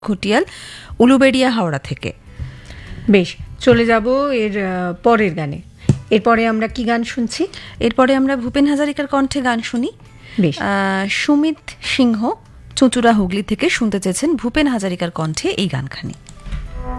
ঘটিয়াল, উলুবেড়িয়া, হাওড়া থেকে। বেশ, চলে যাব এর পরের গানে। এরপরে আমরা কি গান শুনছি? এরপরে আমরা ভূপেন হাজারিকার কণ্ঠে গান শুনি। বেশ, সুমিত সিংহ চুঁচুড়া হুগলি থেকে শুনতে চেয়েছেন ভূপেন হাজারিকার কণ্ঠে এই গানখানি।